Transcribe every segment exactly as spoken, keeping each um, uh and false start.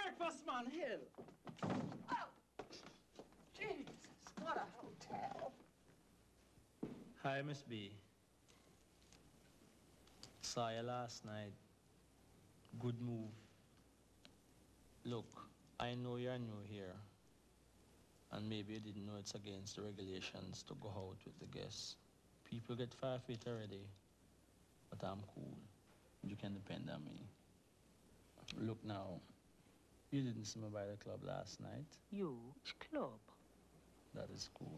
breakfast, man, hell. Oh, Jesus, what a hotel. Hi, Miss B. Saw you last night. Good move. Look, I know you're new here, and maybe you didn't know it's against the regulations to go out with the guests. People get five feet already, but I'm cool. You can depend on me. Look now, you didn't see me by the club last night. You? Which club? That is cool.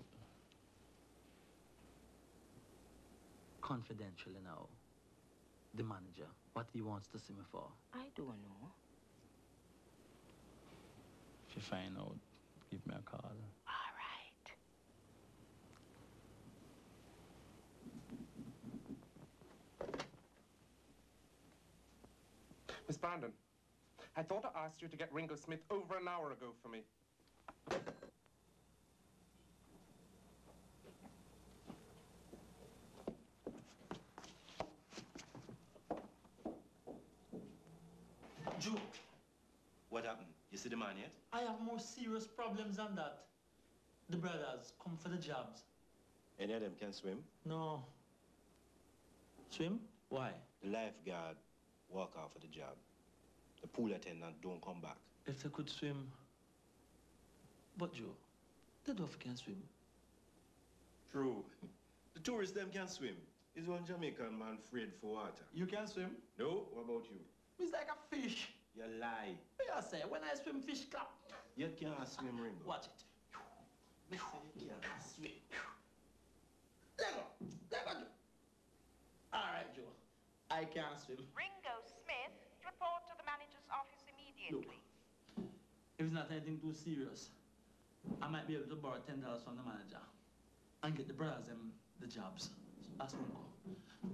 Confidentially now, the manager, what he wants to see me for. I don't know. If you find out, give me a call. All right. Miss Brandon, I thought I asked you to get Ringo Smith over an hour ago for me. Joe. What happened? You see the man yet? I have more serious problems than that. The brothers come for the jobs. Any of them can swim? No. Swim? Why? The lifeguard walk out for the job. The pool attendant don't come back. If they could swim. But Joe, the dove can swim. True. The tourists them can swim. Is one Jamaican man afraid for water. You can swim? No? What about you? It's like a fish. You lie. What you say? When I swim, fish clap. You can't swim, Ringo. Watch it. You can't swim. Let go. Let go, Joe. All right, Joe. I can't swim. Ringo Smith, report to the manager's office immediately. Look, if it's not anything too serious, I might be able to borrow ten dollars from the manager and get the brothers them the jobs. Ask me go.